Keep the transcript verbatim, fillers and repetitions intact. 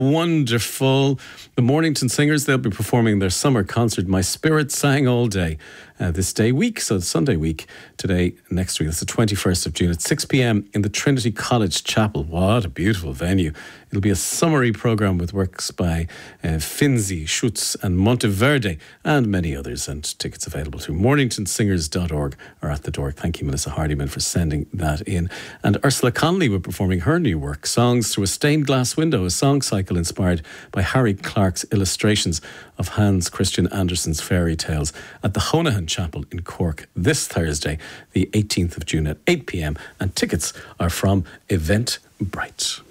Wonderful. The Mornington Singers, they'll be performing their summer concert, My Spirit Sang All Day, uh, this day week, so Sunday week, today, next week. It's the twenty-first of June at six p.m. in the Trinity College Chapel. What a beautiful venue. It'll be a summary programme with works by uh, Finzi, Schutz and Monteverde and many others, and tickets available through mornington singers dot org or at the door. Thank you, Melissa Hardiman, for sending that in. And Ursula Connolly will be performing her new work, Songs Through a Stained Glass Window, a song cycle inspired by Harry Clarke's illustrations of Hans Christian Andersen's fairy tales, at the Honohan Chapel in Cork this Thursday, the eighteenth of June at eight p.m. and tickets are from Eventbrite.